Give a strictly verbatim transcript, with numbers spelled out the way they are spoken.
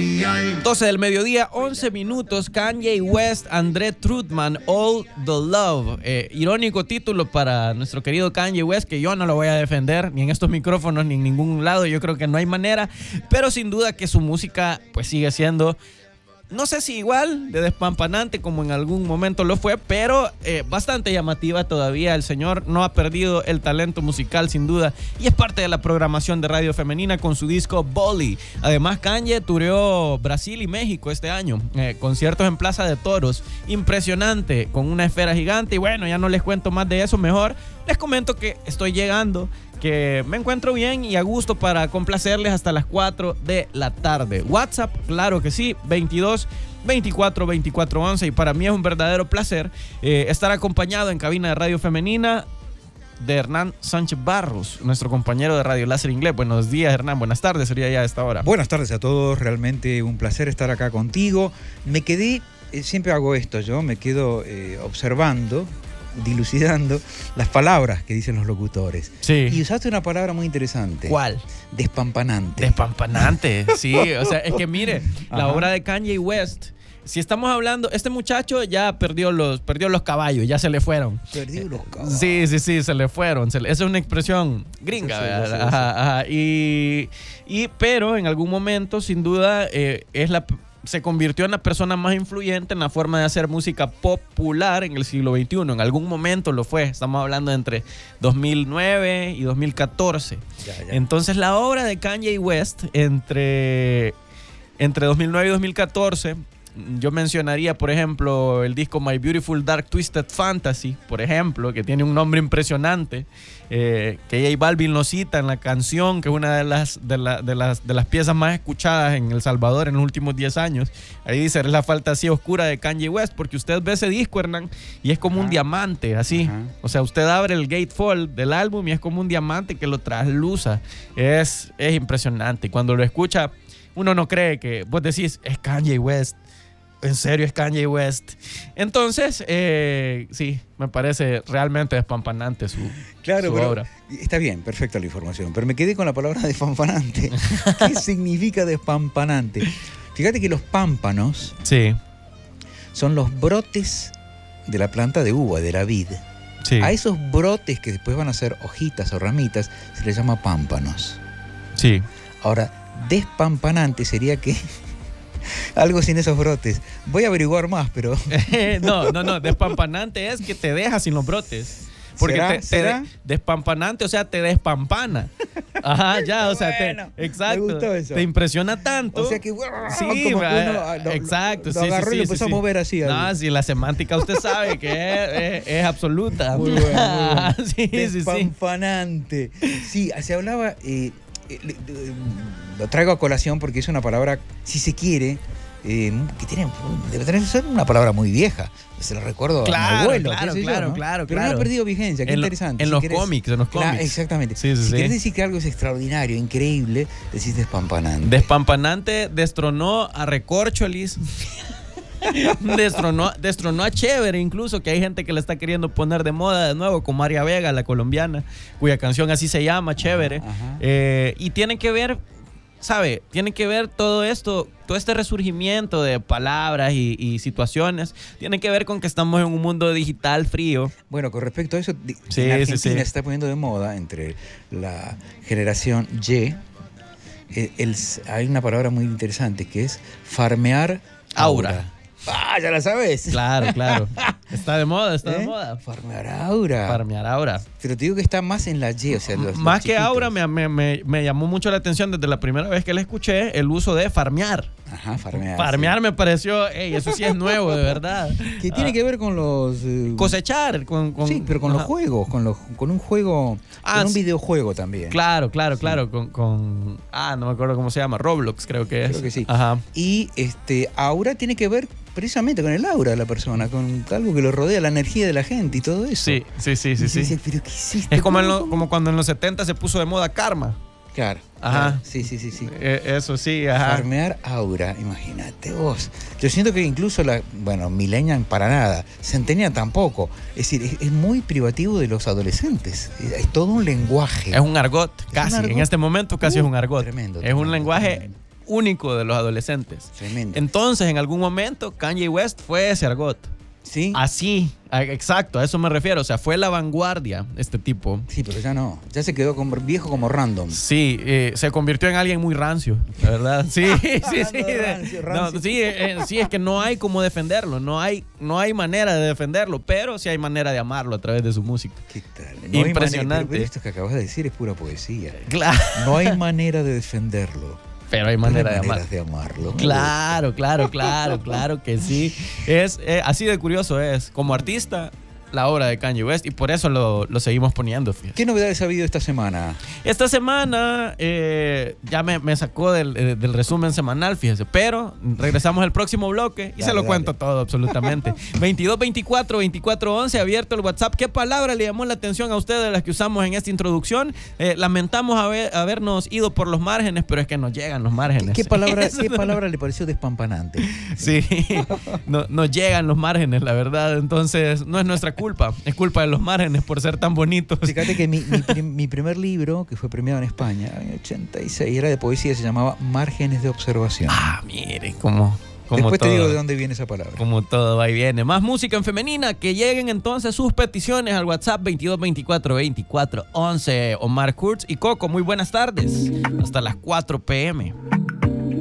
doce del mediodía, once minutos. Kanye West, André Trutman, All the Love. Eh, irónico título para nuestro querido Kanye West, que yo no lo voy a defender ni en estos micrófonos ni en ningún lado. Yo creo que no hay manera, pero sin duda que su música pues sigue siendo, no sé si igual de despampanante como en algún momento lo fue, pero eh, bastante llamativa todavía. El señor no ha perdido el talento musical sin duda y es parte de la programación de Radio Femenina con su disco Bully. Además, Kanye tureó Brasil y México este año, eh, conciertos en Plaza de Toros, impresionante, con una esfera gigante. Y bueno, ya no les cuento más de eso, mejor les comento que estoy llegando, que me encuentro bien y a gusto para complacerles hasta las cuatro de la tarde. WhatsApp, claro que sí, veintidós, veinticuatro, veinticuatro, once. Y para mí es un verdadero placer eh, estar acompañado en cabina de Radio Femenina de Hernán Sánchez Barros, nuestro compañero de Radio Láser Inglés. Buenos días, Hernán. Buenas tardes, sería ya a esta hora. Buenas tardes a todos. Realmente un placer estar acá contigo. Me quedé, eh, siempre hago esto yo, me quedo eh, observando, dilucidando las palabras que dicen los locutores. Sí. Y usaste una palabra muy interesante. ¿Cuál? Despampanante. Despampanante, sí. O sea, es que mire, la Ajá. obra de Kanye West, si estamos hablando, este muchacho ya perdió los, perdió los caballos, ya se le fueron. Perdió los caballos. Sí, sí, sí, se le fueron. Se le, esa es una expresión gringa, Sí, sí, ¿verdad? sí, sí, sí. Ajá, ajá. Y, y, pero en algún momento, sin duda, eh, es la... se convirtió en la persona más influyente en la forma de hacer música popular en el siglo veintiuno. En algún momento lo fue. Estamos hablando de entre dos mil nueve y dos mil catorce. Ya, ya. Entonces, la obra de Kanye West entre, entre dos mil nueve y dos mil catorce, yo mencionaría, por ejemplo, el disco My Beautiful Dark Twisted Fantasy, por ejemplo, que tiene un nombre impresionante, eh, que J Balvin lo cita en la canción, que es una de las, de, la, de, las, de las piezas más escuchadas en El Salvador en los últimos diez años. Ahí dice, es la fantasía oscura de Kanye West, porque usted ve ese disco, Hernán, y es como Ajá. un diamante, así. Ajá. O sea, usted abre el gatefold del álbum y es como un diamante que lo trasluza. Es, es impresionante. Y cuando lo escucha, uno no cree que, vos decís, es Kanye West. En serio es Kanye West. Entonces, eh, sí, me parece realmente despampanante su, Claro, su pero obra. está bien, perfecta la información, pero me quedé con la palabra despampanante. ¿Qué significa despampanante? Fíjate que los pámpanos Sí, son los brotes de la planta de uva, de la vid. sí, A esos brotes que después van a ser hojitas o ramitas se les llama pámpanos. sí. Ahora, despampanante sería que algo sin esos brotes. Voy a averiguar más, pero... no, no, no. Despampanante es que te deja sin los brotes. Porque ¿Será? te, te ¿Será? de- despampanante, o sea, te despampana. Ajá, ya, o sea, Bueno, te, exacto. me gustó eso. Te impresiona tanto. O sea que... Sí, como que va, uno ah, lo- exacto, lo sí, agarró sí, y lo sí, empezó sí, a mover así. No, al- si la semántica usted sabe que es, es- es absoluta. Muy bueno, muy bueno. sí, sí, sí. Despampanante. Sí, se hablaba... eh, eh, le- eh, lo traigo a colación porque es una palabra, si se quiere, eh, que tiene, debe tener ser una palabra muy vieja. Se lo recuerdo a mi Claro, abuelo. claro, qué sé yo, claro, ¿no? claro, Pero claro. no ha perdido vigencia, qué En lo- interesante. en Si los querés- cómics, en los Claro, cómics. exactamente. Sí, sí, si sí. querés decir que algo es extraordinario, increíble, decís despampanante. Despampanante destronó a Recorcholis. destronó, destronó a Chévere, incluso, que hay gente que le está queriendo poner de moda de nuevo, como María Vega, la colombiana, cuya canción así se llama, Chévere. Ajá, ajá. Eh, y tiene que ver, ¿sabe? Tiene que ver todo esto, todo este resurgimiento de palabras y, y situaciones, tiene que ver con que estamos en un mundo digital frío. Bueno, con respecto a eso, di- Sí, en sí, Argentina sí. se está poniendo de moda entre la generación Y. eh, el- hay una palabra muy interesante que es farmear aura. Aura. Ah, ya la sabes. Claro, claro. Está de moda, está de ¿Eh? moda. Farmear aura. Farmear aura. Pero te digo que está más en la Y, o sea, los, Más los que chiquitos. aura, me, me, me, me llamó mucho la atención desde la primera vez que la escuché el uso de farmear. Ajá, farmear. Farmear sí. me pareció, ey, eso sí es nuevo, de verdad. Que tiene Ah, que ver con los... eh, cosechar. Con, con- sí, pero con los ajá. juegos, con, los, con un juego, Ah, con un sí. videojuego también. Claro, claro, claro. Con, con. Ah, no me acuerdo cómo se llama. Roblox, creo que es. Creo que sí. Ajá. Y este aura tiene que ver precisamente con el aura de la persona, con algo que lo rodea, la energía de la gente y todo eso. Sí, sí, sí, sí. Y sí. dice, pero ¿qué hiciste? Es como, en ¿Cómo, lo- cómo? como cuando en los setenta se puso de moda karma. Claro. Ajá. claro. Sí, sí, sí, sí. Eh, eso sí, ajá. Farmear aura, imagínate vos. Yo siento que incluso la, bueno, millennial para nada, centennial tampoco. Es decir, es, es muy privativo de los adolescentes. Es, es todo un lenguaje. Es un argot, un casi. argot. En este momento casi Uh, es un argot. tremendo, es un tremendo, lenguaje tremendo. único de los adolescentes. Tremendo. Entonces, en algún momento, Kanye West fue ese argot. Sí. Así, a- exacto, a eso me refiero. O sea, fue la vanguardia este tipo. Sí, pero ya no. Ya se quedó como viejo como random. Sí, eh, se convirtió en alguien muy rancio, la verdad. Sí, sí, sí. Hablando de rancio, No, rancio. sí, eh, sí, es que no hay cómo defenderlo. No hay, no hay manera de defenderlo, pero sí hay manera de amarlo a través de su música. ¿Qué tal? No hay Impresionante. manera- pero, pero esto que acabas de decir es pura poesía. Claro, No hay manera de defenderlo. pero hay No hay manera de maneras amarlo. de amarlo. Claro, claro, claro, claro que sí. Es eh, así de curioso es. Como artista, la obra de Kanye West y por eso lo, lo seguimos poniendo, fíjate. ¿Qué novedades ha habido esta semana? Esta semana eh, ya me, me sacó del, eh, del resumen semanal, fíjese, pero regresamos al próximo bloque y Dale, se lo dale. cuento todo absolutamente. veintidós veinticuatro veinticuatro once, abierto el WhatsApp. ¿Qué palabra le llamó la atención a ustedes de las que usamos en esta introducción? Eh, lamentamos haber, habernos ido por los márgenes, pero es que nos llegan los márgenes. ¿Qué palabra, Eso ¿qué no- palabra le pareció despampanante? Sí, no, nos llegan los márgenes, la verdad. Entonces, no es nuestra culpa, es culpa de los márgenes por ser tan bonitos. Fíjate que mi, mi prim- mi primer libro, que fue premiado en España en ochenta y seis, era de poesía, se llamaba Márgenes de Observación. Ah, mire, cómo, cómo Después todo, te digo de dónde viene esa palabra. como todo va y viene. Más música en femenina, que lleguen entonces sus peticiones al WhatsApp veintidós veinticuatro veinticuatro once. Omar Kurtz y Coco, muy buenas tardes. Hasta las cuatro p m